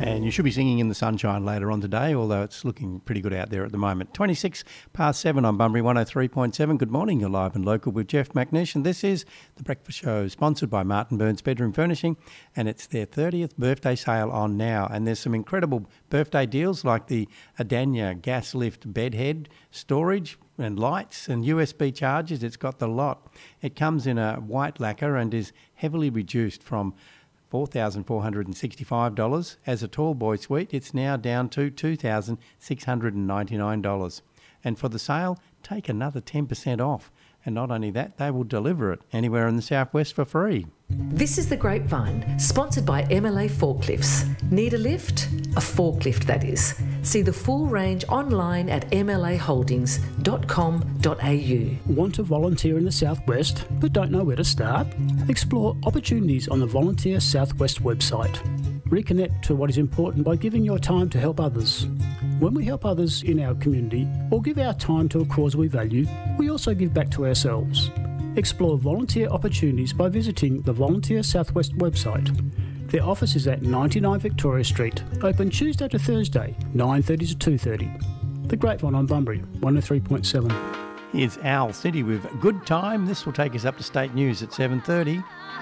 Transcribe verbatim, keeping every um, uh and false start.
And you should be singing in the sunshine later on today, although it's looking pretty good out there at the moment. twenty-six past seven on Bunbury one oh three point seven. Good morning, you're live and local with Jeff McNish, and this is The Breakfast Show, sponsored by Martin Burns Bedroom Furnishing, and it's their thirtieth birthday sale on now. And there's some incredible birthday deals like the Adania gas lift bed head, storage and lights and U S B chargers. It's got the lot. It comes in a white lacquer and is heavily reduced from four thousand four hundred sixty-five dollars. As a tall boy suite, it's now down to two thousand six hundred ninety-nine dollars. And for the sale, take another ten percent off. And not only that, they will deliver it anywhere in the southwest for free. This is The Grapevine, sponsored by M L A Forklifts. Need a lift? A forklift, that is. See the full range online at m l a holdings dot com dot a u. Want to volunteer in the Southwest but don't know where to start? Explore opportunities on the Volunteer Southwest website. Reconnect to what is important by giving your time to help others. When we help others in our community or give our time to a cause we value, we also give back to ourselves. Explore volunteer opportunities by visiting the Volunteer Southwest website. Their office is at ninety-nine Victoria Street, open Tuesday to Thursday, nine thirty to two thirty. The Grapevine on Bunbury, one oh three point seven. Here's Owl City with Good Time. This will take us up to state news at seven thirty.